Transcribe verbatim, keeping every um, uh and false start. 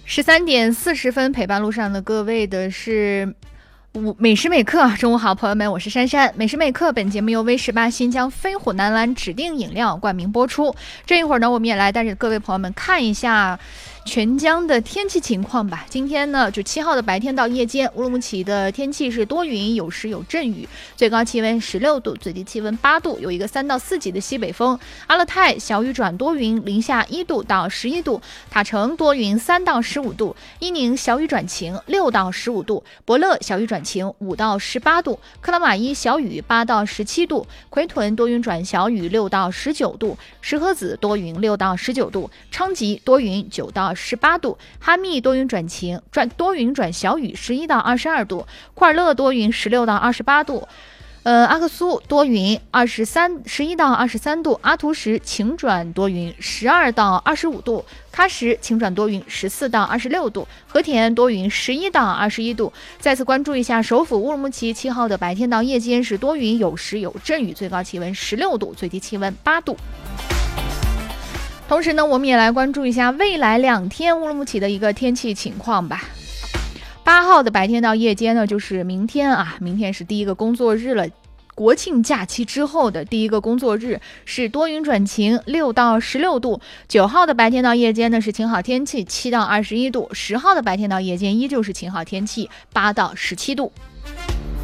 十三点四十分，陪伴路上的各位的是美食美客。中午好，朋友们，我是珊珊。美食美客本节目由 V 十八新疆飞虎男篮指定饮料冠名播出。这一会儿呢，我们也来带着各位朋友们看一下全疆的天气情况吧。今天呢，就七号的白天到夜间，乌鲁木齐的天气是多云，有时有阵雨，最高气温十六度，最低气温八度，有一个三到四级的西北风。阿勒泰小雨转多云，零下一度到十一度；塔城多云三到十五度；伊宁小雨转晴六到十五度；博乐小雨转晴五到十八度；克拉玛依小雨八到十七度；奎屯多云转小雨六到十九度；石河子多云六到十九度；昌吉多云九到十八度；哈密多云转晴转多云转小雨十一到二十二度；库尔勒多云十六到二十八度。呃，阿克苏多云二十三十一到二十三度；阿图什晴转多云十二到二十五度；喀什晴转多云十四到二十六度；和田多云十一到二十一度。再次关注一下首府乌鲁木齐，七号的白天到夜间是多云，有时有阵雨，最高气温十六度，最低气温八度。同时呢，我们也来关注一下未来两天乌鲁木齐的一个天气情况吧。八号的白天到夜间呢，就是明天啊，明天是第一个工作日了。国庆假期之后的第一个工作日是多云转晴，六到十六度。九号的白天到夜间呢是晴好天气，七到二十一度。十号的白天到夜间依旧是晴好天气，八到十七度。